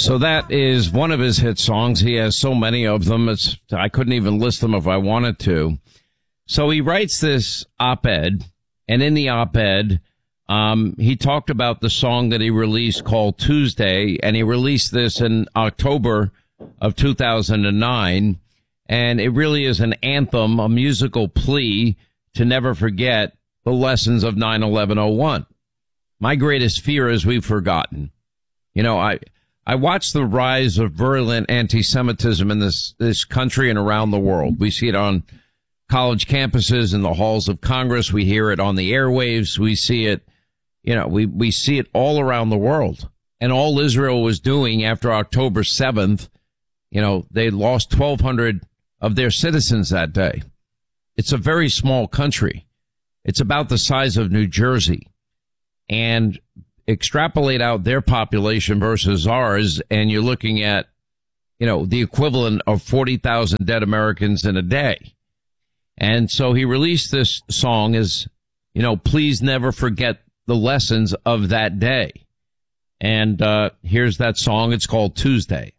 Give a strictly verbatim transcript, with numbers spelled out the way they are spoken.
So that is one of his hit songs. He has so many of them. It's, I couldn't even list them if I wanted to. So he writes this op-ed, and in the op-ed, um, he talked about the song that he released called Tuesday, and he released this in October of two thousand nine, and it really is an anthem, a musical plea to never forget the lessons of nine eleven oh one. My greatest fear is we've forgotten. You know, I... I watched the rise of virulent anti-Semitism in this, this country and around the world. We see it on college campuses, in the halls of Congress. We hear it on the airwaves. We see it, you know, we, we see it all around the world. And all Israel was doing after October seventh, you know, they lost twelve hundred of their citizens that day. It's a very small country. It's about the size of New Jersey. And extrapolate out their population versus ours, and you're looking at, you know, the equivalent of forty thousand dead Americans in a day. And so he released this song as, you know, please never forget the lessons of that day. And uh here's that song. It's called Tuesday.